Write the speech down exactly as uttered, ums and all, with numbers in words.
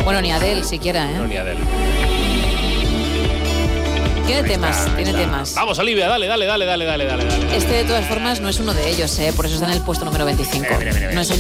Bueno, ni Adele siquiera, ¿eh? No, ni Adele. Tiene Ahí temas, está, ahí tiene está. temas. Vamos, Olivia, dale, dale, dale, dale, dale, dale, dale. Este, de todas formas, no es uno de ellos, ¿eh? Por eso está en el puesto número veinticinco. Mira, mira, mira, mira. No es el